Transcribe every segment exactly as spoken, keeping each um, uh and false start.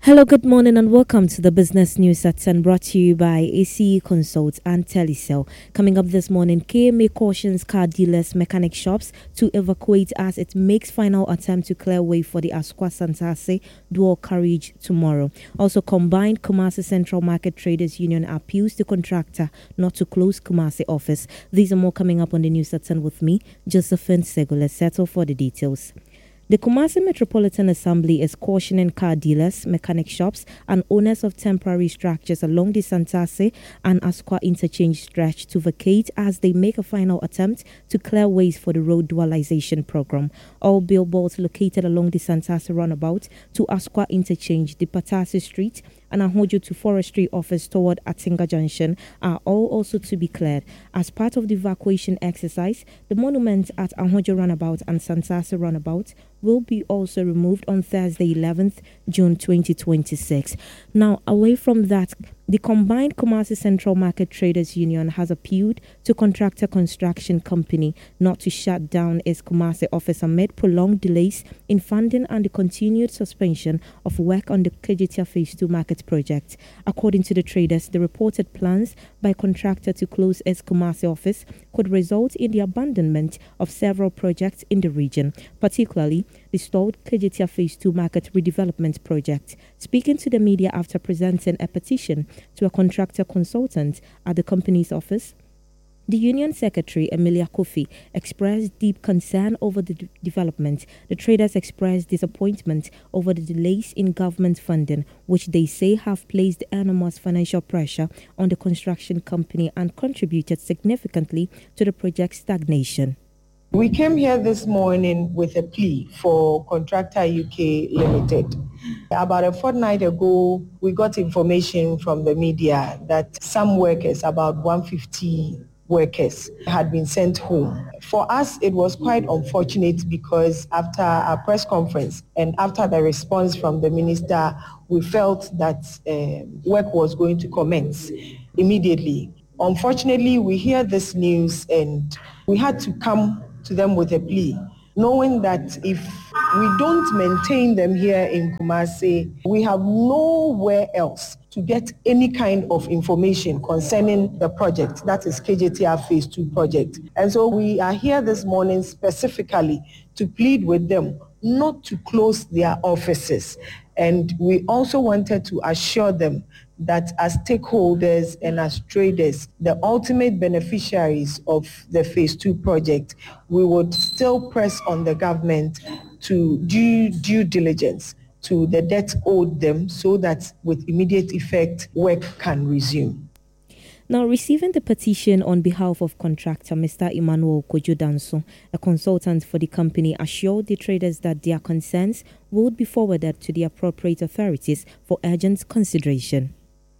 Hello, good morning, and welcome to the Business News at ten, brought to you by A C E Consult and Telecel. Coming up this morning, K M A cautions car dealers, mechanic shops to evacuate as it makes final attempt to clear way for the Asqua Santase dual carriage tomorrow. Also, combined Kumasi Central Market Traders Union appeals to contractor not to close Kumasi office. These are more coming up on the News at ten with me, Josephine Sego. Let's settle for the details. The Kumasi Metropolitan Assembly is cautioning car dealers, mechanic shops, and owners of temporary structures along the Santase and Asqua interchange stretch to vacate as they make a final attempt to clear ways for the road dualization program. All billboards located along the Santase runabout to Asqua interchange, the Patasi Street, and Ahojo to Forestry Office toward Atinga Junction are all also to be cleared. As part of the evacuation exercise, the monuments at Ahojo Runabout and Santase Runabout will be also removed on Thursday, eleventh June twenty twenty-six. Now, away from that, the combined Kumasi Central Market Traders Union has appealed to Contractor Construction Company not to shut down its Kumasi office amid prolonged delays in funding and the continued suspension of work on the Kejetia Phase two market project. According to the traders, the reported plans by contractor to close its Kumasi office could result in the abandonment of several projects in the region, particularly the stalled Kejetia Phase two market redevelopment project. Speaking to the media after presenting a petition to a contractor consultant at the company's office, the Union Secretary, Emilia Kofi, expressed deep concern over the d- development. The traders expressed disappointment over the delays in government funding, which they say have placed enormous financial pressure on the construction company and contributed significantly to the project's stagnation. We came here this morning with a plea for Contractor U K Limited. About a fortnight ago, we got information from the media that some workers, about one hundred fifty workers, had been sent home. For us, it was quite unfortunate because after our press conference and after the response from the minister, we felt that uh, work was going to commence immediately. Unfortunately, we hear this news and we had to come to them with a plea, knowing that if we don't maintain them here in Kumasi, we have nowhere else to get any kind of information concerning the project, that is K J T R Phase two project. And so we are here this morning specifically to plead with them not to close their offices. And we also wanted to assure them that as stakeholders and as traders, the ultimate beneficiaries of the Phase two project, we would still press on the government to do due diligence to the debt owed them so that with immediate effect, work can resume. Now, receiving the petition on behalf of contractor Mister Emmanuel Kojo-Danso, a consultant for the company, assured the traders that their concerns would be forwarded to the appropriate authorities for urgent consideration.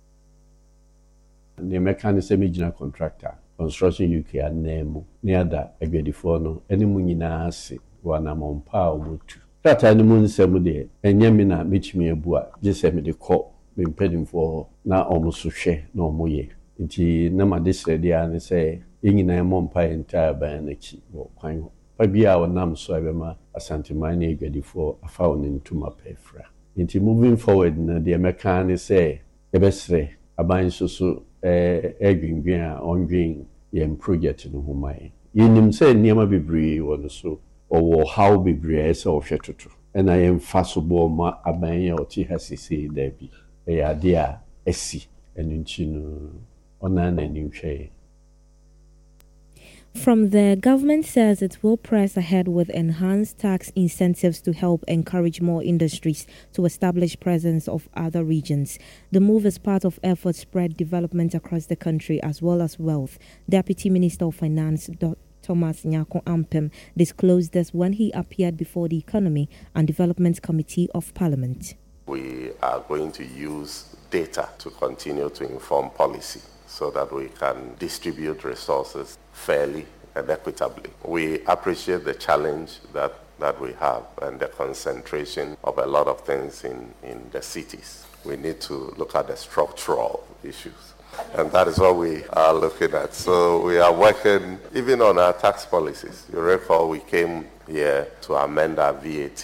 The mechanism engineer contractor, Construction U K and Nemo, near that a good no, any munina se, one among power would. That animal semude, and Yamina, which me a boa, just send me the call, been pending for now almost to share no more. Inti nama this ready and say, in a mompa entire banaki or quine. Pabia or nam so ebema asante mani gadi for a found into my pefra. Inti moving forward, the American say, Ebesre, a buying so so. Edwin Gwia on Green Yen project in Humai. Yinim say Niama Bibri or so, or how Bibri is of Shatutu. And I am fastable ma abaya or Tihasi Debbie. A idea, Essie, and in Chino, Onan and Uche. From there, government says it will press ahead with enhanced tax incentives to help encourage more industries to establish presence of other regions. The move is part of efforts to spread development across the country as well as wealth. Deputy Minister of Finance, Doctor Thomas Nyako Ampem, disclosed this when he appeared before the Economy and Development Committee of Parliament. We are going to use data to continue to inform policy, so that we can distribute resources fairly and equitably. We appreciate the challenge that, that we have and the concentration of a lot of things in, in the cities. We need to look at the structural issues. And that is what we are looking at. So we are working even on our tax policies. You recall we came here to amend our V A T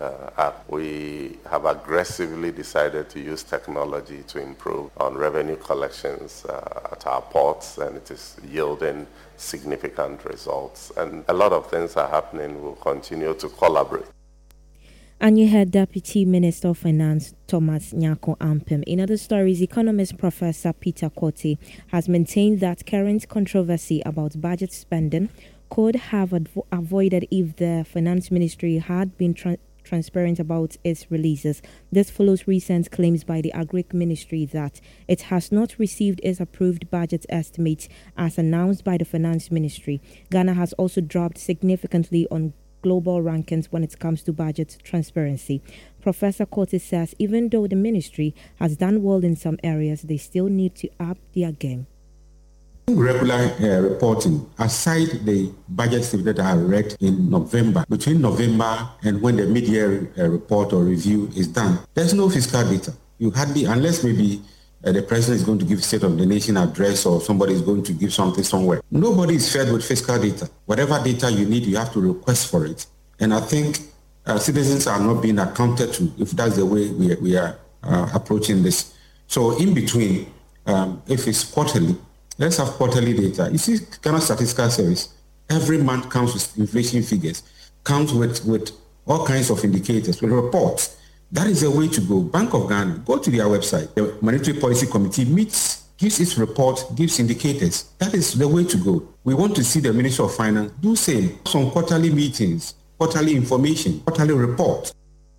uh, Act. We have aggressively decided to use technology to improve on revenue collections uh, at our ports, and it is yielding significant results. And a lot of things are happening. We'll continue to collaborate. And you heard Deputy Minister of Finance Thomas Nyarko Ampem. In other stories, economist Professor Peter Quartey has maintained that current controversy about budget spending could have advo- avoided if the Finance Ministry had been tra- transparent about its releases. This follows recent claims by the Agri Ministry that it has not received its approved budget estimate as announced by the Finance Ministry. Ghana has also dropped significantly on global rankings when it comes to budget transparency. Professor Quartey says even though the ministry has done well in some areas, they still need to up their game. Regular uh, reporting, aside the budget statement that I read in November, between November and when the mid-year uh, report or review is done, there's no fiscal data. You hardly, unless maybe uh, the president is going to give State of the Nation address or somebody is going to give something somewhere. Nobody is fed with fiscal data. Whatever data you need, you have to request for it. And I think uh, citizens are not being accounted to if that's the way we, we are uh, approaching this. So in between, um, if it's quarterly, let's have quarterly data. You see, Ghana Statistical Service, every month comes with inflation figures, comes with, with all kinds of indicators, with reports. That is the way to go. Bank of Ghana, go to their website. The Monetary Policy Committee meets, gives its report, gives indicators. That is the way to go. We want to see the Minister of Finance do same. Some quarterly meetings, quarterly information, quarterly report.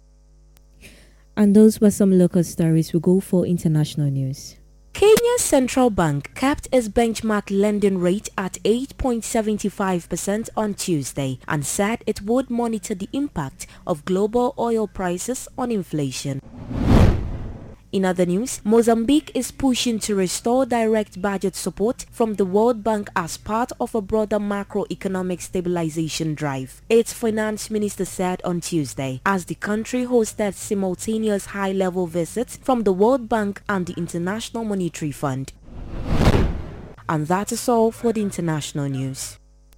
And those were some local stories. We go for international news. Kenya's central bank kept its benchmark lending rate at eight point seven five percent on Tuesday and said it would monitor the impact of global oil prices on inflation. In other news, Mozambique is pushing to restore direct budget support from the World Bank as part of a broader macroeconomic stabilization drive, its finance minister said on Tuesday, as the country hosted simultaneous high-level visits from the World Bank and the International Monetary Fund. And that is all for the international news.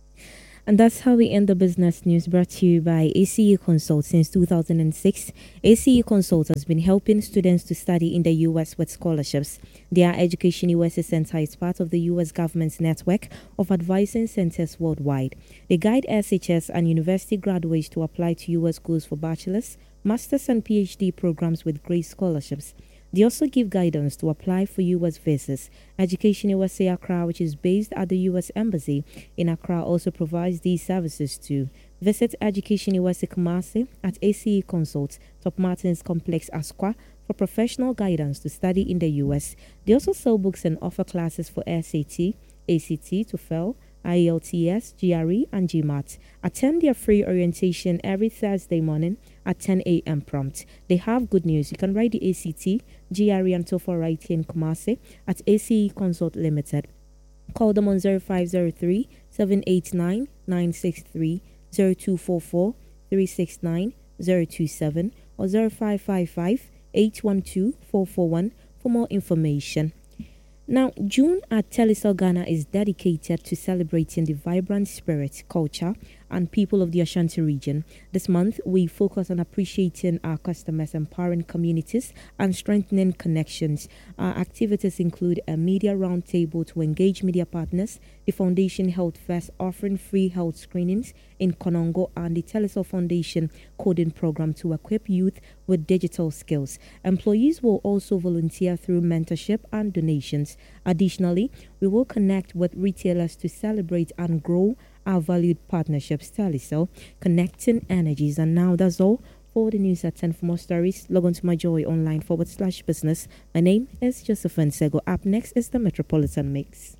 And that's how we end the business news, brought to you by A C E Consult. Since two thousand six, A C E Consult has been helping students to study in the U S with scholarships. Their Education U S A Center is part of the U S government's network of advising centers worldwide. They guide S H S and university graduates to apply to U S schools for bachelor's, master's and P H D programs with great scholarships. They also give guidance to apply for U S visas. Education U S A Accra, which is based at the U S Embassy in Accra, also provides these services too. Visit Education U S A Kumasi at A C E Consult, Top Martins Complex, Asqua, for professional guidance to study in the U S. They also sell books and offer classes for S A T, A C T, TOEFL, I E L T S, G R E, and GMAT. Attend their free orientation every Thursday morning at ten a.m. prompt. They have good news. You can write the A C T, G R E, and TOEFL right here in Kumasi at A C E Consult Limited. Call them on zero five zero three, seven eight nine, nine six three, zero two four four, three six nine, zero two seven or zero five five five, eight one two, four four one for more information. Now, June at Telecel Ghana is dedicated to celebrating the vibrant spirit, culture, and people of the Ashanti region. This month, we focus on appreciating our customers, empowering communities, and strengthening connections. Our activities include a media roundtable to engage media partners, the Foundation Health Fest offering free health screenings in Konongo, and the Telecel Foundation coding program to equip youth with digital skills. Employees will also volunteer through mentorship and donations. Additionally, we will connect with retailers to celebrate and grow our valued partnerships. Telecel, connecting energies. And now that's all for the news at ten. For more stories, log on to myjoyonline forward slash business. My name is Josephine Sego. Up next is the Metropolitan Mix.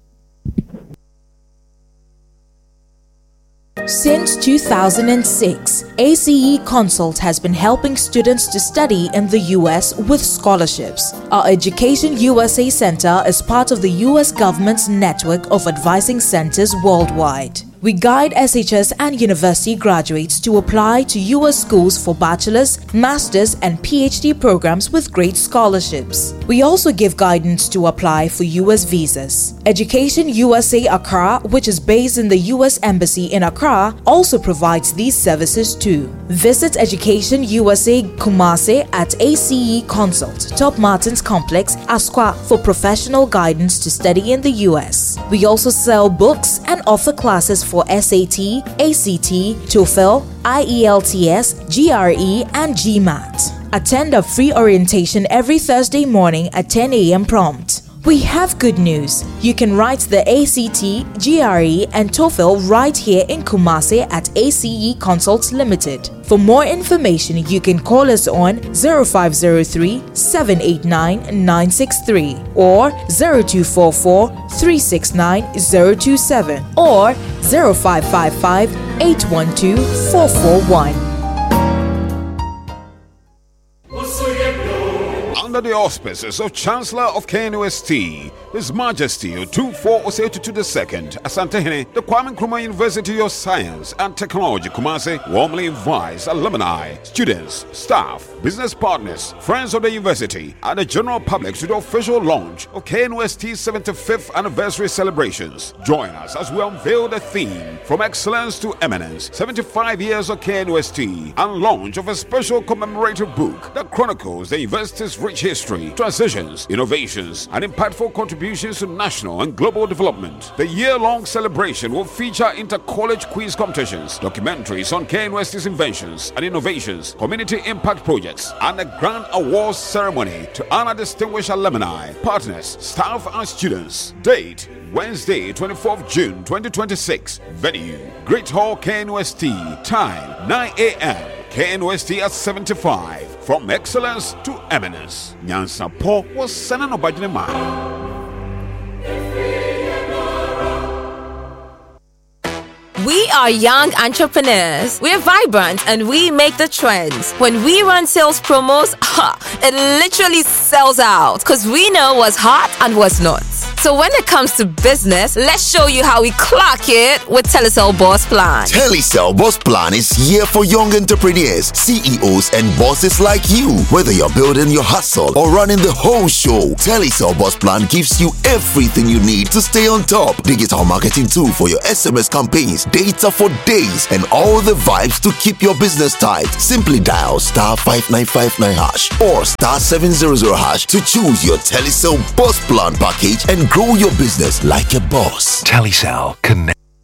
Since two thousand six, A C E Consult has been helping students to study in the U S with scholarships. Our Education U S A Center is part of the U S government's network of advising centers worldwide. We guide S H S and university graduates to apply to U S schools for bachelor's, master's, and P H D programs with great scholarships. We also give guidance to apply for U S visas. Education U S A Accra, which is based in the U S Embassy in Accra, also provides these services too. Visit Education U S A Kumasi at A C E Consult, Top Martins Complex, Asqua, for professional guidance to study in the U S. We also sell books and offer classes for S A T, A C T, TOEFL, I E L T S, G R E, and GMAT. Attend a free orientation every Thursday morning at ten a.m. prompt. We have good news. You can write the A C T, G R E, and TOEFL right here in Kumasi at A C E Consults Limited. For more information, you can call us on zero five zero three, seven eight nine, nine six three or zero two four four, three six nine, zero two seven or zero five five five, eight one two, four four one. Under the auspices of Chancellor of K N U S T, His Majesty Otumfuo Osei Tutu the Second, Asantehene, the Kwame Nkrumah University of Science and Technology Kumasi warmly invites alumni, students, staff, business partners, friends of the university, and the general public to the official launch of K N U S T's seventy-fifth anniversary celebrations. Join us as we unveil the theme From Excellence to Eminence, seventy-five years of K N U S T, and launch of a special commemorative book that chronicles the university's rich history, transitions, innovations, and impactful contributions to national and global development. The year-long celebration will feature inter-college quiz competitions, documentaries on K N U S T's inventions and innovations, community impact projects, and a grand awards ceremony to honor distinguished alumni, partners, staff, and students. Date: Wednesday, twenty-fourth June twenty twenty-six. Venue: Great Hall, K N U S T. Time: nine a.m. K N U S T at seventy-five. From excellence to eminence. Nyansa Po was Sana no Bajinema. We are young entrepreneurs. We're vibrant and we make the trends. When we run sales promos, ha, it literally sells out because we know what's hot and what's not. So when it comes to business, let's show you how we clock it with Telecel Boss Plan. Telecel Boss Plan is here for young entrepreneurs, C E Os, and bosses like you. Whether you're building your hustle or running the whole show, Telecel Boss Plan gives you everything you need to stay on top. Digital marketing tool for your S M S campaigns, data for days, and all the vibes to keep your business tight. Simply dial star five nine five nine hash or star seven hundred hash to choose your Telecel Boss Plan package and grow your business like a boss. Telecel Connect.